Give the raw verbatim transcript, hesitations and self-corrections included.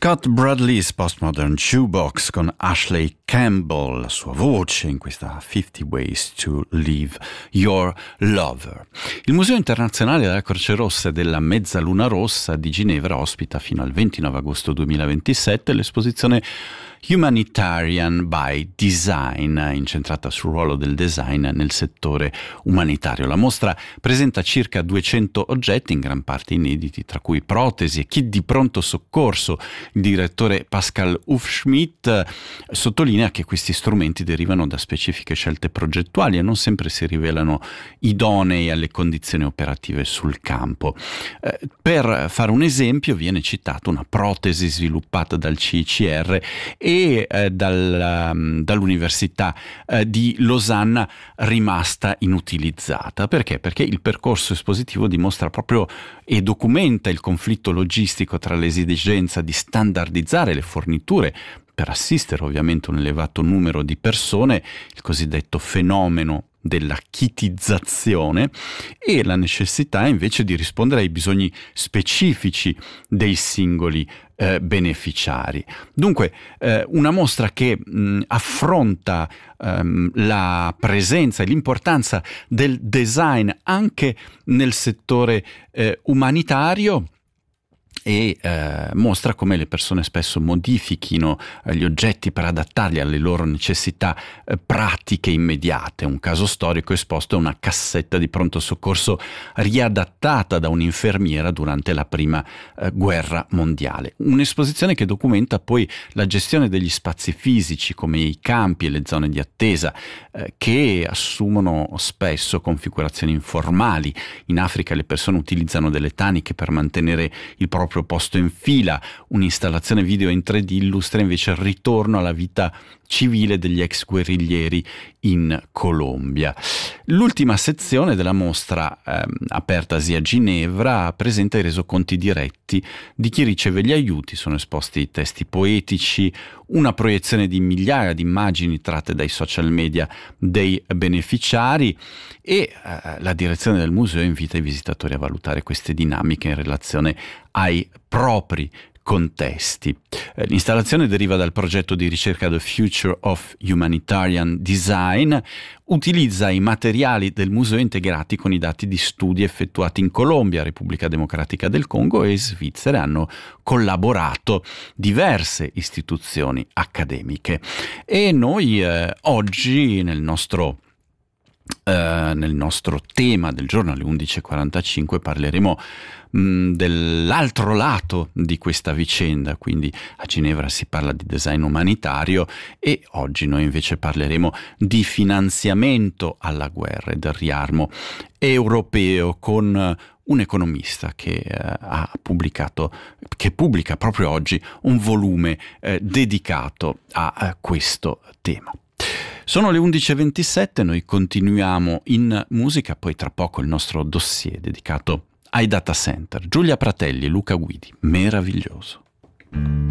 Scott Bradley's Postmodern Jukebox con Ashley Campbell, la sua voce in questa fifty Ways to Leave Your Lover. Il Museo Internazionale della Croce Rossa e della Mezzaluna Rossa di Ginevra ospita fino al ventinove agosto duemilaventisette l'esposizione Humanitarian by Design, incentrata sul ruolo del design nel settore umanitario. La mostra presenta circa duecento oggetti, in gran parte inediti, tra cui protesi e kit di pronto soccorso. Il direttore Pascal Hufschmidt sottolinea che questi strumenti derivano da specifiche scelte progettuali e non sempre si rivelano idonei alle condizioni operative sul campo. Eh, per fare un esempio, viene citata una protesi sviluppata dal C I C R e e eh, dal, um, dall'Università eh, di Losanna rimasta inutilizzata. Perché? Perché il percorso espositivo dimostra proprio e documenta il conflitto logistico tra l'esigenza di standardizzare le forniture per assistere ovviamente un elevato numero di persone, il cosiddetto fenomeno della kitizzazione, e la necessità invece di rispondere ai bisogni specifici dei singoli eh, beneficiari. Dunque eh, una mostra che mh, affronta ehm, la presenza e l'importanza del design anche nel settore eh, umanitario, e eh, mostra come le persone spesso modifichino eh, gli oggetti per adattarli alle loro necessità eh, pratiche immediate. Un caso storico esposto è una cassetta di pronto soccorso riadattata da un'infermiera durante la prima eh, guerra mondiale. Un'esposizione che documenta poi la gestione degli spazi fisici come i campi e le zone di attesa eh, che assumono spesso configurazioni informali. In Africa le persone utilizzano delle taniche per mantenere il proprio posto in fila. Un'installazione video in tre D illustra invece il ritorno alla vita civile degli ex guerriglieri in Colombia. L'ultima sezione della mostra ehm, apertasi a Ginevra presenta i resoconti diretti di chi riceve gli aiuti. Sono esposti testi poetici, una proiezione di migliaia di immagini tratte dai social media dei beneficiari e eh, la direzione del museo invita i visitatori a valutare queste dinamiche in relazione ai propri contesti. L'installazione deriva dal progetto di ricerca The Future of Humanitarian Design, utilizza i materiali del museo integrati con i dati di studi effettuati in Colombia, Repubblica Democratica del Congo e Svizzera. Hanno collaborato diverse istituzioni accademiche e noi eh, oggi nel nostro Uh, nel nostro tema del giorno alle undici e quarantacinque parleremo mh, dell'altro lato di questa vicenda. Quindi a Ginevra si parla di design umanitario e oggi noi invece parleremo di finanziamento alla guerra e del riarmo europeo con uh, un economista che uh, ha pubblicato, che pubblica proprio oggi un volume uh, dedicato a uh, questo tema. Sono le undici e ventisette, noi continuiamo in musica, poi tra poco il nostro dossier dedicato ai data center. Giulia Pratelli e Luca Guidi, meraviglioso.